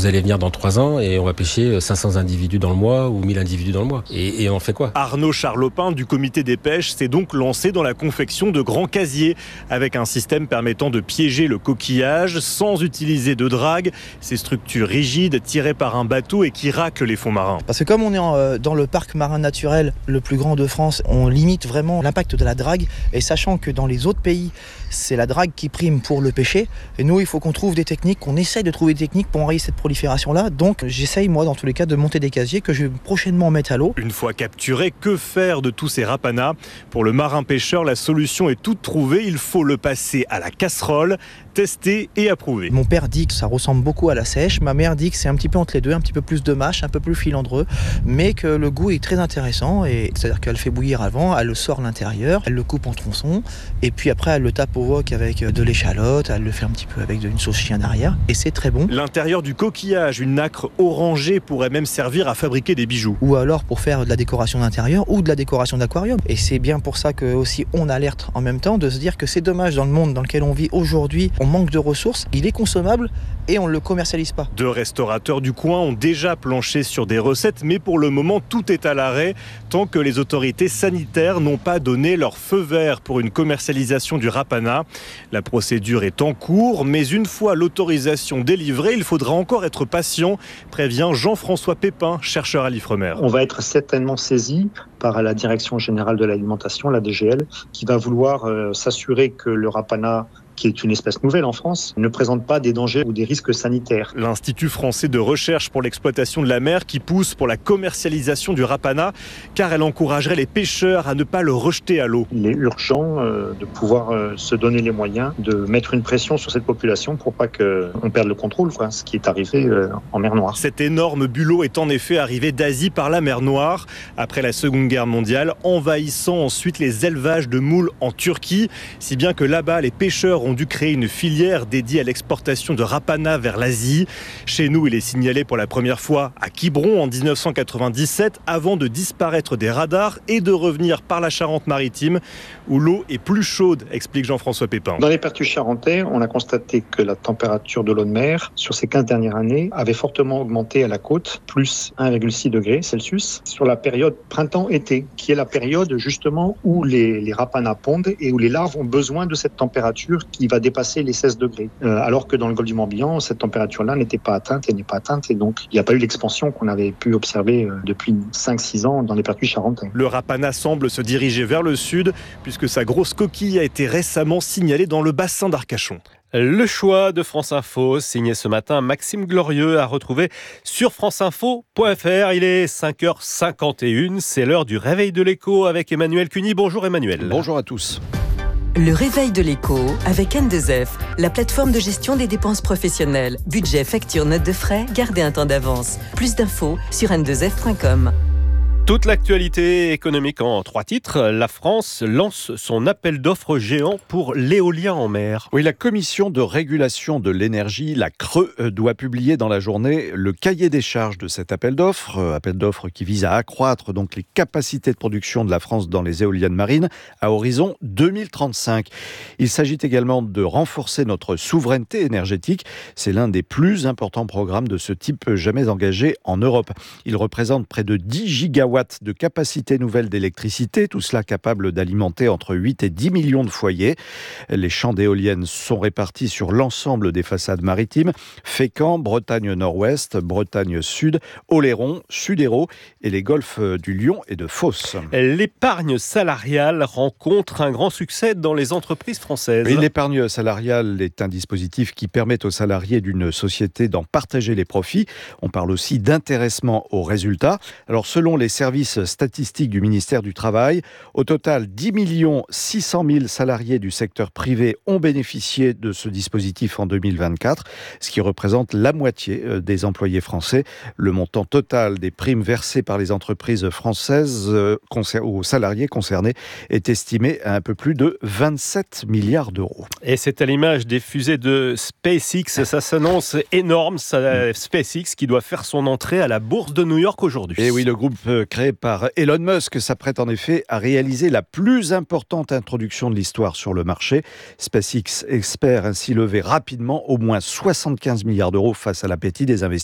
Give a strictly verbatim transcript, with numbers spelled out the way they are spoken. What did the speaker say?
vous allez venir dans trois ans et on va pêcher cinq cents individus dans le mois ou mille individus dans le mois. Et, et on fait quoi ? Arnaud Charlopin du comité des pêches s'est donc lancé dans la confection de grands casiers avec un système permettant de piéger le coquillage sans utiliser de drague. Ces structures rigides tirées par un bateau et qui raclent les fonds marins. Parce que comme on est en, euh, dans le parc marin naturel le plus grand de France, on limite vraiment l'impact de la drague. Et sachant que dans les autres pays, c'est la drague qui prime pour le pêcher. Et nous, il faut qu'on trouve des techniques, qu'on essaye de trouver des techniques pour enrayer cette prolifération-là. Donc j'essaye, moi, dans tous les cas, de monter des casiers que je vais prochainement mettre à l'eau. Une fois capturés, que faire de tous ces rapanas ? Pour le marin-pêcheur, la solution est toute trouvée. Il faut le passer à la casserole, tester et approuver. Mon père dit que ça ressemble beaucoup à la sèche. Ma mère dit que c'est un petit peu entre les deux, un petit peu plus de mâche, un peu plus filandreux, mais que le goût est très intéressant. Et c'est-à-dire qu'elle fait bouillir avant, elle le sort l'intérieur, elle le coupe en tronçons, et puis après elle le tape au wok avec de l'échalote, elle le fait un petit peu avec une sauce chien derrière, et c'est très bon. L'intérieur du coquillage, une nacre orangée, pourrait même servir à fabriquer des bijoux. Ou alors pour faire de la décoration d'intérieur ou de la décoration d'aquarium. Et c'est bien pour ça que aussi on alerte en même temps de se dire que c'est dommage dans le monde dans lequel on vit aujourd'hui, on manque de ressources, il est consommable et on ne le commercialise pas. Deux restaurateurs du coin ont déjà planché sur des recettes, mais pour le moment tout est à l'arrêt tant que les autorités sanitaires n'ont pas donné leur feu vert pour une commercialisation du rapana. La procédure est en cours, mais une fois l'autorisation délivrée, il faudra encore être patient, prévient Jean-François Pépin, chercheur à l'Ifremer. On va être certainement saisi par la Direction générale de l'alimentation, la D G L, qui va vouloir euh, s'assurer que le rapana, qui est une espèce nouvelle en France, ne présente pas des dangers ou des risques sanitaires. L'Institut français de recherche pour l'exploitation de la mer qui pousse pour la commercialisation du rapana, car elle encouragerait les pêcheurs à ne pas le rejeter à l'eau. Il est urgent euh, de pouvoir euh, se donner les moyens de mettre une pression sur cette population pour pas qu'on perde le contrôle, quoi, ce qui est arrivé euh, en mer Noire. Cet énorme bulot est en effet arrivé d'Asie par la mer Noire, après la Seconde Guerre mondiale, envahissant ensuite les élevages de moules en Turquie, si bien que là-bas, les pêcheurs ont dû créer une filière dédiée à l'exportation de rapana vers l'Asie. Chez nous, il est signalé pour la première fois à Quiberon en dix-neuf cent quatre-vingt-dix-sept avant de disparaître des radars et de revenir par la Charente-Maritime où l'eau est plus chaude, explique Jean-François Pépin. Dans les pertus charentais, on a constaté que la température de l'eau de mer sur ces quinze dernières années avait fortement augmenté à la côte, plus un virgule six degrés Celsius, sur la période printemps-été, qui est la période justement où les, les rapanas pondent et où les larves ont besoin de cette température qui va dépasser les seize degrés. Euh, alors que dans le golfe du Morbihan, cette température-là n'était pas atteinte et n'est pas atteinte. Et donc, il n'y a pas eu l'expansion qu'on avait pu observer euh, depuis cinq six ans dans les pertus charentais. Le rapana semble se diriger vers le sud, puisque sa grosse coquille a été récemment signalée dans le bassin d'Arcachon. Le choix de France Info, signé ce matin Maxime Glorieux, à retrouver sur franceinfo point fr. Il est cinq heures cinquante et une, c'est l'heure du réveil de l'écho avec Emmanuel Cuny. Bonjour Emmanuel. Bonjour à tous. Le réveil de l'écho avec N deux F, la plateforme de gestion des dépenses professionnelles. Budget, facture, note de frais, gardez un temps d'avance. Plus d'infos sur n deux f point com. Toute l'actualité économique en trois titres. La France lance son appel d'offres géant pour l'éolien en mer. Oui, la commission de régulation de l'énergie, la C R E, doit publier dans la journée le cahier des charges de cet appel d'offres. Appel d'offres qui vise à accroître donc les capacités de production de la France dans les éoliennes marines à horizon deux mille trente-cinq. Il s'agit également de renforcer notre souveraineté énergétique. C'est l'un des plus importants programmes de ce type jamais engagé en Europe. Il représente près de dix gigawatts de capacité nouvelle d'électricité, tout cela capable d'alimenter entre huit et dix millions de foyers. Les champs d'éoliennes sont répartis sur l'ensemble des façades maritimes: Fécamp, Bretagne Nord-Ouest, Bretagne Sud, Oléron, Sud-Hérault et les golfs du Lion et de Fos. L'épargne salariale rencontre un grand succès dans les entreprises françaises. Oui, l'épargne salariale est un dispositif qui permet aux salariés d'une société d'en partager les profits. On parle aussi d'intéressement aux résultats. Alors, selon les services statistiques du ministère du Travail, au total, dix millions six cent mille salariés du secteur privé ont bénéficié de ce dispositif en deux mille vingt-quatre, ce qui représente la moitié des employés français. Le montant total des primes versées par les entreprises françaises aux salariés concernés est estimé à un peu plus de vingt-sept milliards d'euros. Et c'est à l'image des fusées de SpaceX, ça s'annonce énorme, ça, SpaceX qui doit faire son entrée à la bourse de New York aujourd'hui. Et oui, le groupe créé par Elon Musk s'apprête en effet à réaliser la plus importante introduction de l'histoire sur le marché. SpaceX espère ainsi lever rapidement au moins soixante-quinze milliards d'euros face à l'appétit des investisseurs.